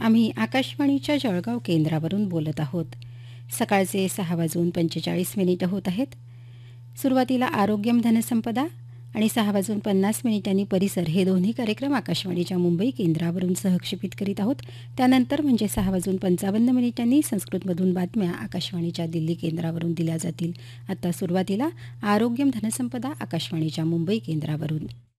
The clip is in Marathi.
आम्ही आकाशवाणीच्या जळगाव केंद्रावरून बोलत आहोत. सकाळचे 6:45 होत आहेत. सुरुवातीला आरोग्यम धनसंपदा आणि 6:50 परिसर हे दोन्ही कार्यक्रम आकाशवाणीच्या मुंबई केंद्रावरून सहक्षेपित करीत आहोत. त्यानंतर म्हणजे 6:55 संस्कृतमधून बातम्या आकाशवाणीच्या दिल्ली केंद्रावरून दिल्या जातील. आता सुरुवातीला आरोग्यम धनसंपदा आकाशवाणीच्या मुंबई केंद्रावरून.